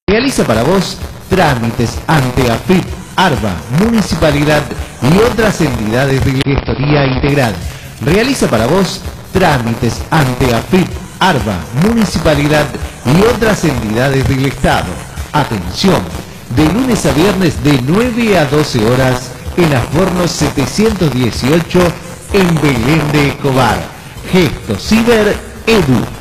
Realiza para vos trámites ante AFIP, ARBA, Municipalidad y otras entidades de gestoría integral. Realiza para vos trámites ante AFIP, ARBA, Municipalidad y otras entidades del Estado. Atención, de lunes a viernes de 9 a 12 horas en Asborno 718 en Belén de Escobar. Gesto Ciber Edu.